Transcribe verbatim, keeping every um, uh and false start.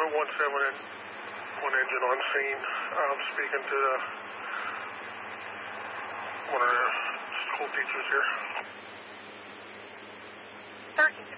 one seven and one engine on scene. I'm speaking to the, one of the school teachers here. thirteen